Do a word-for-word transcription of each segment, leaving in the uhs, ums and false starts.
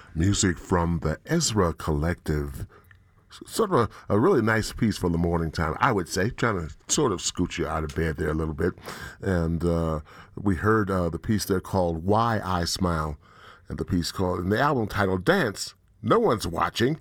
Music from the Ezra Collective. Sort of a, a really nice piece for the morning time, I would say, trying to sort of scoot you out of bed there a little bit. And uh, we heard uh, the piece there called Why I Smile, and the piece called, and the album titled Dance, No One's Watching.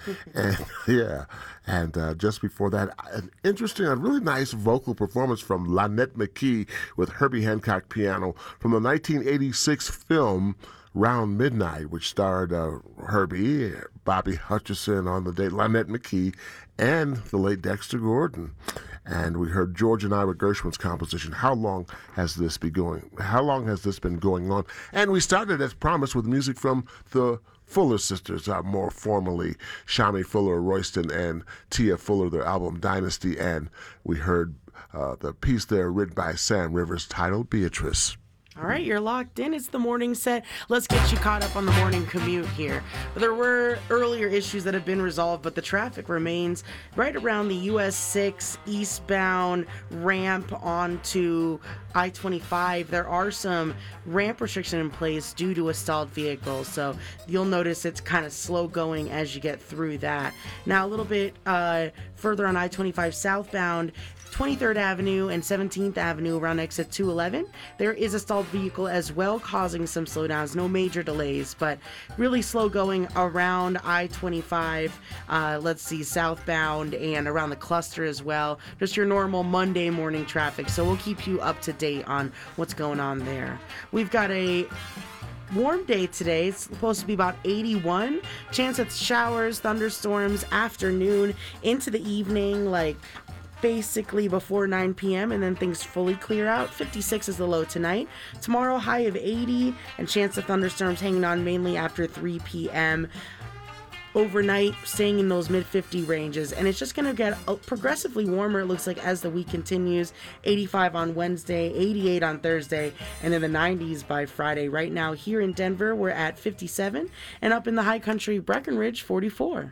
And yeah, and uh, just before that, an interesting, a really nice vocal performance from Lynette McKee with Herbie Hancock piano from the nineteen eighty-six film Round Midnight, which starred uh, Herbie, Bobby Hutcherson on the date, Lynette McKee, and the late Dexter Gordon. And we heard George and Ira Gershwin's composition, How Long Has This Been Going? How Long Has This Been Going On? And we started, as promised, with music from the Fuller Sisters, uh, more formally Shami Fuller Royston and Tia Fuller, their album Dynasty. And we heard uh, the piece there written by Sam Rivers titled Beatrice. All right, you're locked in. It's the morning set. Let's get you caught up on the morning commute here. There were earlier issues that have been resolved, but the traffic remains right around the U S six eastbound ramp onto I twenty-five. There are some ramp restrictions in place due to a stalled vehicle, so you'll notice it's kind of slow going as you get through that. Now, a little bit uh, further on I twenty-five southbound, twenty-third Avenue and seventeenth Avenue around exit two eleven. There is a stalled vehicle as well, causing some slowdowns. No major delays, but really slow going around I twenty-five. Uh, let's see, southbound and around the cluster as well. Just your normal Monday morning traffic. So we'll keep you up to date on what's going on there. We've got a warm day today. It's supposed to be about eighty-one. Chance of showers, thunderstorms, afternoon into the evening, like basically before nine p.m. and then things fully clear out. fifty-six is the low tonight. Tomorrow, high of eighty and chance of thunderstorms hanging on mainly after three p.m. Overnight, staying in those mid fifty ranges, and it's just going to get progressively warmer, it looks like, as the week continues. eighty-five on Wednesday, eighty-eight on Thursday, and in the nineties by Friday. Right now here in Denver, we're at fifty-seven, and up in the high country, Breckenridge, forty-four.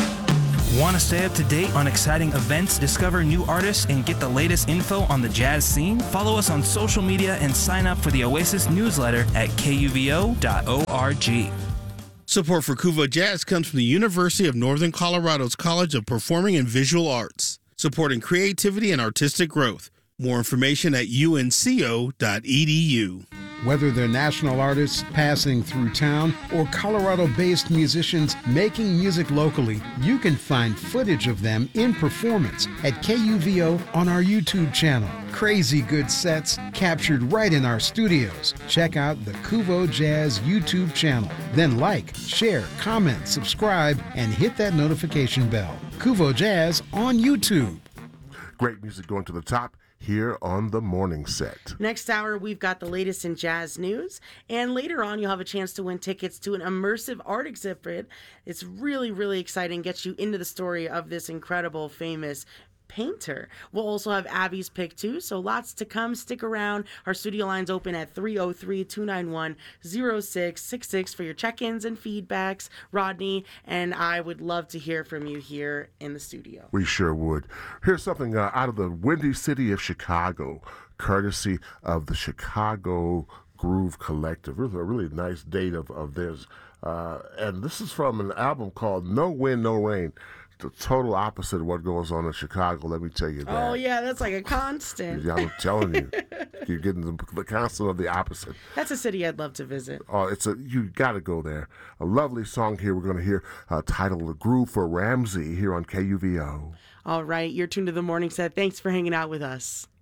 Want to stay up to date on exciting events, discover new artists, and get the latest info on the jazz scene? Follow us on social media and sign up for the Oasis newsletter at K U V O dot org. Support for Kuvo Jazz comes from the University of Northern Colorado's College of Performing and Visual Arts, supporting creativity and artistic growth. More information at U N C O dot E D U. Whether they're national artists passing through town or Colorado-based musicians making music locally, you can find footage of them in performance at K U V O on our YouTube channel. Crazy good sets captured right in our studios. Check out the Kuvo Jazz YouTube channel. Then like, share, comment, subscribe, and hit that notification bell. Kuvo Jazz on YouTube. Great music going to the top here on the morning set. Next hour, we've got the latest in jazz news, and later on, you'll have a chance to win tickets to an immersive art exhibit. It's really, really exciting, gets you into the story of this incredible, famous painter. We'll also have Abby's pick too, so lots to come. Stick around. Our studio lines open at three oh three, two nine one, oh six six six for your check-ins and feedbacks. Rodney and I would love to hear from you here in the studio. We sure would. Here's something uh, out of the windy city of Chicago, courtesy of the Chicago Groove Collective. Really, a really nice date of, of theirs. Uh, and this is from an album called No Wind, No Rain. The total opposite of what goes on in Chicago, let me tell you that. Oh, yeah, that's like a constant. Yeah, I'm telling you. You're getting the, the constant of the opposite. That's a city I'd love to visit. Oh, it's a you got to go there. A lovely song here we're going to hear uh, titled The Groove for Ramsey here on K U V O. All right, you're tuned to the morning set. Thanks for hanging out with us.